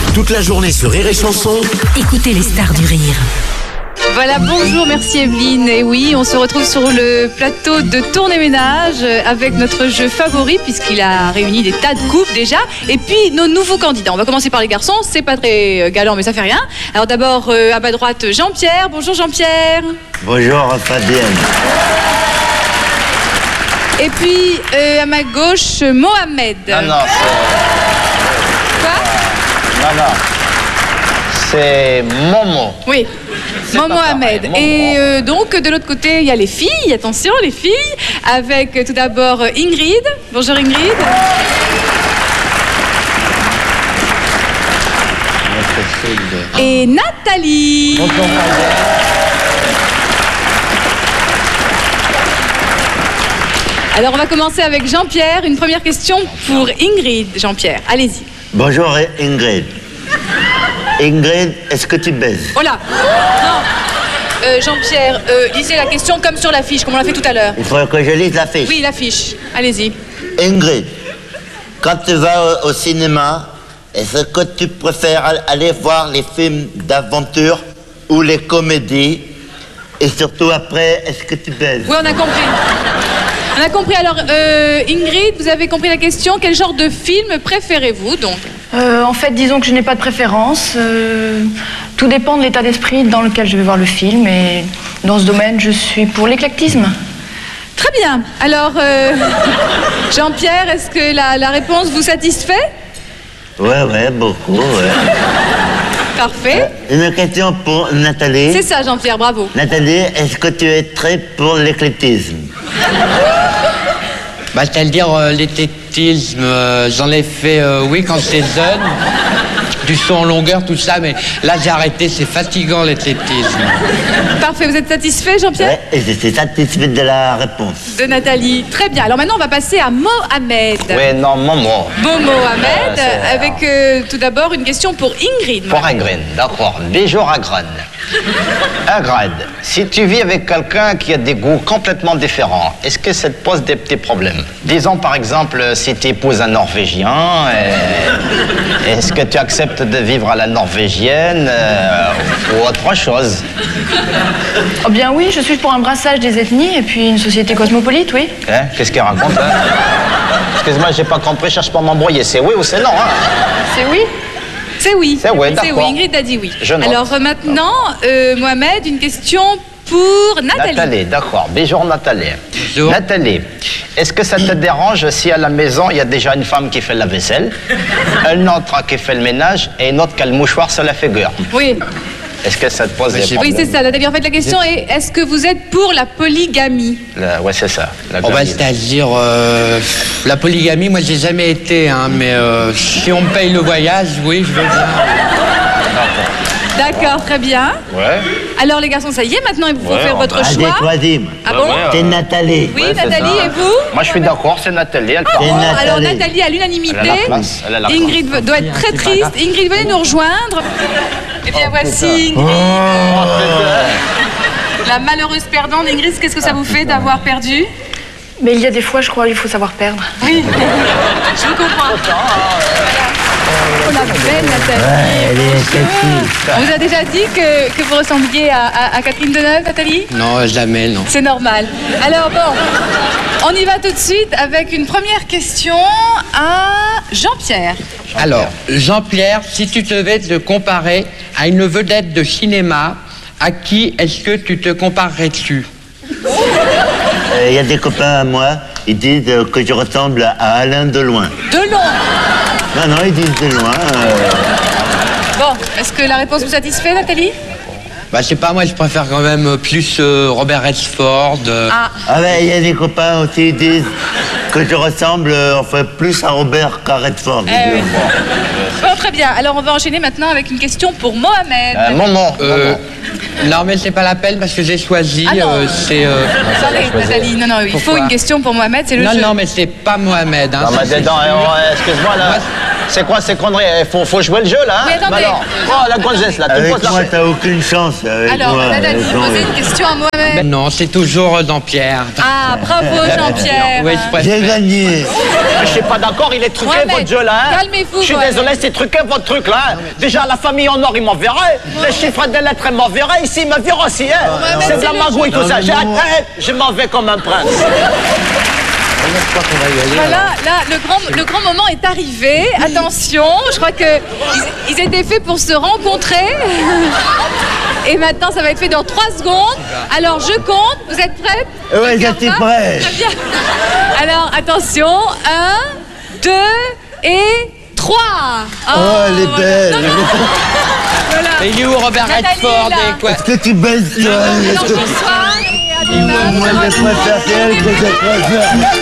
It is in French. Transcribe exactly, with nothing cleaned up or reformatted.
Toute la journée sur Rire et Chanson. Écoutez les stars du rire. Voilà, bonjour, merci Evelyne. Et oui, on se retrouve sur le plateau de Tourne et Ménage avec notre jeu favori puisqu'il a réuni des tas de couples déjà. Et puis nos nouveaux candidats. On va commencer par les garçons, c'est pas très galant mais ça fait rien. Alors d'abord euh, à ma droite Jean-Pierre. Bonjour Jean-Pierre. Bonjour Fabienne. Et puis euh, à ma gauche Mohamed. Non, non, c'est... Quoi? Non, non. C'est Momo. Oui. Momo Ahmed. Momo. Et euh, donc, de l'autre côté, il y a les filles. Attention, les filles. Avec euh, tout d'abord Ingrid. Bonjour Ingrid. Et Nathalie. Bonjour Alors, on va commencer avec Jean-Pierre. Une première question pour Ingrid. Jean-Pierre, allez-y. Bonjour Ingrid. Ingrid, est-ce que tu baises? Oh là. Non. Euh, Jean-Pierre, euh, lisez la question comme sur l'affiche, comme on l'a fait tout à l'heure. Il faudrait que je lise l'affiche. Oui, l'affiche. Allez-y. Ingrid, quand tu vas au, au cinéma, est-ce que tu préfères aller voir les films d'aventure ou les comédies? Et surtout après, est-ce que tu baises? Oui, on a compris. On a compris. Alors, euh, Ingrid, vous avez compris la question. Quel genre de film préférez-vous, donc? Euh, en fait, disons que je n'ai pas de préférence. Euh, tout dépend de l'état d'esprit dans lequel je vais voir le film. Et dans ce domaine, je suis pour l'éclectisme. Très bien. Alors, euh, Jean-Pierre, est-ce que la, la réponse vous satisfait? Ouais, ouais, beaucoup, ouais. Parfait. Euh, une question pour Nathalie. C'est ça, Jean-Pierre, bravo. Nathalie, est-ce que tu es très pour l'éclectisme? Bah, c'est-à-dire euh, l'éclectisme, euh, j'en ai fait, euh, oui, quand j'étais jeune, du saut en longueur, tout ça, mais là j'ai arrêté, c'est fatigant l'éclectisme. Parfait, vous êtes satisfait, Jean-Pierre? Ouais, et je suis satisfait de la réponse. De Nathalie. Très bien. Alors maintenant, on va passer à Mohamed. Oui, non, Momo. Momo Ahmed, c'est- avec euh, tout d'abord une question pour Ingrid. Pour Ingrid, d'accord. Bonjour Ingrid. Ingrid, si tu vis avec quelqu'un qui a des goûts complètement différents, est-ce que ça te pose des petits problèmes? Disons par exemple, si tu épouses un Norvégien, euh, est-ce que tu acceptes de vivre à la norvégienne euh, ou autre chose? Oh bien oui, je suis pour un brassage des ethnies et puis une société cosmopolite, oui. Hein? Qu'est-ce qu'il raconte hein? Excuse-moi, j'ai pas compris, cherche pas à m'embrouiller. C'est oui ou c'est non hein? C'est oui. C'est oui. C'est oui, C'est d'accord. oui. Ingrid a dit oui. Je note. Alors euh, maintenant, euh, Mohamed, une question pour Nathalie. Nathalie, d'accord. Bonjour Nathalie. Bonjour. Nathalie, est-ce que ça te dérange si à la maison, il y a déjà une femme qui fait la vaisselle, une autre qui fait le ménage et une autre qui a le mouchoir sur la figure? Oui. Est-ce que ça te pose des j'ai- Oui, problèmes? c'est ça. Nathalie, en fait, la question est est-ce que vous êtes pour la polygamie? La- Ouais, c'est ça. La Oh, bah, gamine. c'est-à-dire, euh, la polygamie, moi j'ai jamais été, hein, mais euh, si on me paye le voyage, oui, je veux bien. D'accord, très bien. Ouais. Alors les garçons, ça y est, maintenant il vous faut Ouais, faire on votre Allez, choix. troisième. Ah bon? C'est Nathalie. Oui, Ouais, c'est Nathalie, ça. et vous? Moi, je suis d'accord, c'est Nathalie. Elle part. C'est Oh, Nathalie. alors Nathalie à l'unanimité. Elle a la place, elle a la place. Ingrid doit être très triste. Ingrid, venez nous rejoindre. Et bien voici Ingrid. Oh. La malheureuse perdante. Ingrid, qu'est-ce que ça vous fait d'avoir perdu? Mais il y a des fois, je crois, il faut savoir perdre. Oui, je vous comprends. Oh la belle Nathalie. Ouais, elle est sexy. On vous a déjà dit que, que vous ressembliez à, à- à Catherine Deneuve, Nathalie? Non, jamais, non. C'est normal. Alors bon, on y va tout de suite avec une première question à Jean-Pierre. Alors, Jean-Pierre, si tu devais te comparer à une vedette de cinéma, à qui est-ce que tu te comparerais-tu? Il y a des copains à moi, ils disent euh, que je ressemble à Alain Deloin. Delon. Non, non, ils disent Deloin. euh, Bon, est-ce que la réponse vous satisfait, Nathalie? Bah, je sais pas, moi je préfère quand même plus euh, Robert Redford. euh, Ah, Ah ben, il y a des copains aussi, ils disent que je ressemble euh, enfin plus à Robert qu'à Redford. eh oui. Bon, très bien. Alors on va enchaîner maintenant avec une question pour Mohamed. Euh, Momo. euh, Momo. Non, mais c'est pas la peine parce que j'ai choisi. Ah non. euh, c'est. euh, Attendez, Nathalie, non, non, il faut Pourquoi une question pour Mohamed, c'est le Non, jeu. non, mais c'est pas Mohamed. Hein, Non, ça, mais c'est dedans, sûr. eh, excuse-moi là. Moi, C'est quoi ces conneries? Il faut, faut jouer le jeu là. Hein. Mais attendez. Bah alors, oh la grossesse là, tu me Avec poses la moi, t'as aucune chance. Avec Alors, moi, Nathalie, euh, vous non, posez une question à Mohamed. Non, c'est toujours euh, dans Pierre. Ah, bravo Jean-Pierre. Oui, je J'ai préfère. gagné. Je suis pas d'accord, il est truqué Mohamed, votre jeu là. Hein. calmez-vous, Je suis Mohamed. désolé, c'est truqué votre truc là. Hein. Déjà la famille en or, ils m'enverraient. Les chiffres des lettres, ils m'enverraient. Ici, ils me virent aussi. Hein. Mohamed, C'est de la c'est le magouille tout jeu. ça. Non, J'ai mais non. hâte, je m'en vais comme un prince. Je crois qu'on va y aller. Voilà, là, le grand, le grand moment est arrivé. Attention, je crois que ils, ils étaient faits pour se rencontrer. Et maintenant, ça va être fait dans trois secondes. Alors, je compte. Vous êtes prêtes? Ouais, Regarde j'étais ça. prêt. Très bien. Alors, attention. Un, deux et trois. Oh, elle est voilà. belle. Non, non. Voilà. Mais il est où Robert Nathalie Redford est là. et quoi? Est-ce que tu baises toi? Alors, Est-ce que- bonsoir et à demain. Moi, je préfère qu'elle que je préfère.